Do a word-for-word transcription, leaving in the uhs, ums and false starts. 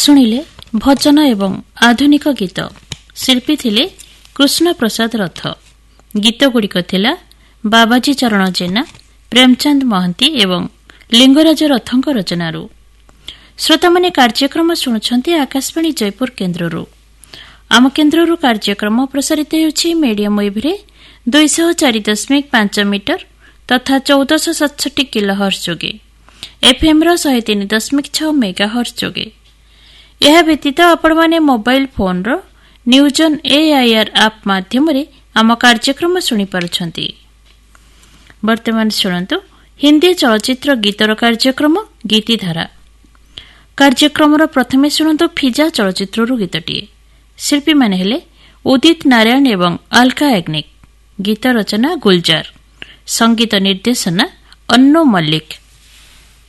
ଶୁଣିଲେ ଭଜନ ଏବଂ ଆଧୁନିକ ଗୀତ। ଶିଳ୍ପୀ ଥିଲେ କୃଷ୍ଣ ପ୍ରସାଦ ରଥ। ଗୀତଗୁଡ଼ିକ ଥିଲା ବାବାଜୀ ଚରଣ ଜେନା, ପ୍ରେମଚନ୍ଦ ମହାନ୍ତି ଏବଂ ଲିଙ୍ଗରାଜ ରଥଙ୍କ ରଚନାରୁ। ଶ୍ରୋତାମାନେ କାର୍ଯ୍ୟକ୍ରମ ଶୁଣୁଛନ୍ତି ଆକାଶବାଣୀ ଜୟପୁର କେନ୍ଦ୍ରରୁ। ଆମ କେନ୍ଦ୍ରରୁ କାର୍ଯ୍ୟକ୍ରମ ପ୍ରସାରିତ ହେଉଛି ମିଡିୟମ୍ ୱେଭ୍ରେ ଦୁଇଶହ ଚାରି ଦଶମିକ ପାଞ୍ଚ ମିଟର ତଥା ଚଉଦଶହ ସତଷଠି କିଲୋ ହର୍ସ ଯୋଗେ, ଏଫ୍ଏମ୍ର ଶହେ ତିନି ଦଶମିକ ଛଅ ମେଗା ହର୍ସ ଯୋଗେ। ଏହା ବ୍ୟତୀତ ଆପଣମାନେ ମୋବାଇଲ ଫୋନ୍ର ନ୍ୟୁଜ୍ ଅନ୍ ଏଆଇଆର୍ ଆପ୍ ମାଧ୍ୟମରେ ଆମ କାର୍ଯ୍ୟକ୍ରମ ଶୁଣିପାରୁଛନ୍ତି। ବର୍ତ୍ତମାନ ଶୁଣନ୍ତୁ ହିନ୍ଦୀ ଚଳଚ୍ଚିତ୍ର ଗୀତର କାର୍ଯ୍ୟକ୍ରମ ଗୀତିଧାରା। କାର୍ଯ୍ୟକ୍ରମର ପ୍ରଥମେ ଶୁଣନ୍ତୁ ଫିଜା ଚଳଚ୍ଚିତ୍ରରୁ ଗୀତଟିଏ। ଶିଳ୍ପୀମାନେ ହେଲେ ଉଦିତ ନାରାୟଣ ଏବଂ ଆଲକା ୟାଗ୍ନିକ୍। ଗୀତ ରଚନା ଗୁଲଜାର, ସଙ୍ଗୀତ ନିର୍ଦ୍ଦେଶନା ଅନ୍ନୁ ମଲ୍ଲିକ।